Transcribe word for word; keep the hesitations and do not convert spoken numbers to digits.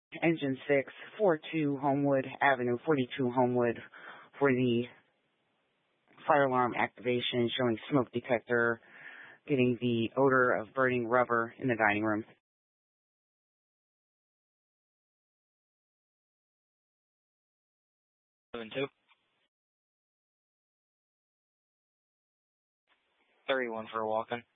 Engine six, four two Homewood Avenue, forty-two Homewood, for the fire alarm activation showing smoke detector, getting the odor of burning rubber in the dining room. seven two. thirty-one for a walk-in.